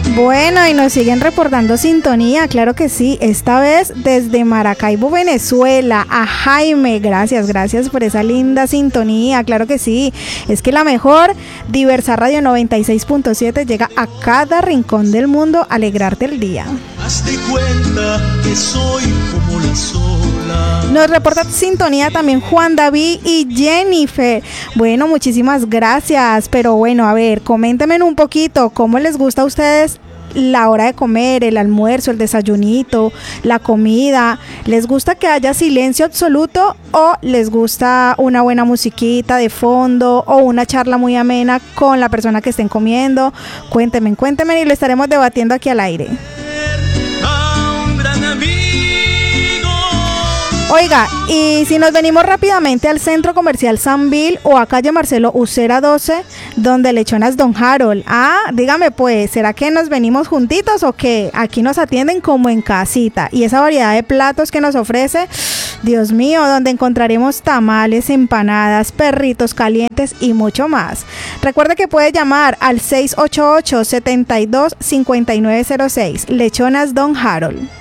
Bueno, y nos siguen reportando sintonía, claro que sí, esta vez desde Maracaibo, Venezuela, a Jaime, gracias por esa linda sintonía, claro que sí, es que la mejor, Diversa Radio 96.7 llega a cada rincón del mundo a alegrarte el día. Hazte cuenta que soy como la sola. Nos reporta sintonía también Juan David y Jennifer. Bueno, muchísimas gracias, pero bueno, a ver, coméntenme un poquito, ¿cómo les gusta a ustedes la hora de comer, el almuerzo, el desayunito, la comida? ¿Les gusta que haya silencio absoluto o les gusta una buena musiquita de fondo o una charla muy amena con la persona que estén comiendo? Cuéntenme y lo estaremos debatiendo aquí al aire. Oiga, y si nos venimos rápidamente al Centro Comercial San Bill o a calle Marcelo Ucera 12, donde Lechonas Don Harold. Dígame pues, ¿será que nos venimos juntitos o qué? Aquí nos atienden como en casita. Y esa variedad de platos que nos ofrece, Dios mío, donde encontraremos tamales, empanadas, perritos calientes y mucho más. Recuerde que puede llamar al 688-72-5906, Lechonas Don Harold.